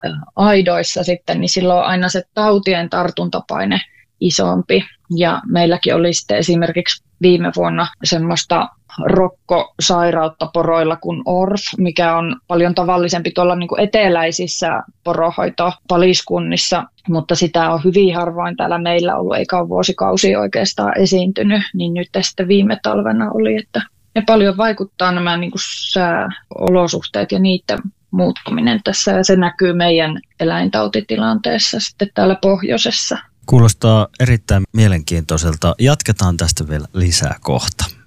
aidoissa sitten, niin silloin on aina se tautien tartuntapaine isompi. Ja meilläkin oli sitten esimerkiksi viime vuonna semmoista rokkosairautta poroilla kuin ORF, mikä on paljon tavallisempi tuolla niin kuin eteläisissä poronhoitopaliskunnissa, mutta sitä on hyvin harvoin täällä meillä ollut, eikä ole vuosikausia oikeastaan esiintynyt, niin nyt sitten viime talvena oli, että ne paljon vaikuttaa nämä niin kuin sääolosuhteet ja niiden muuttuminen tässä, ja se näkyy meidän eläintautitilanteessa sitten täällä pohjoisessa. Kuulostaa erittäin mielenkiintoiselta. Jatketaan tästä vielä lisää kohta.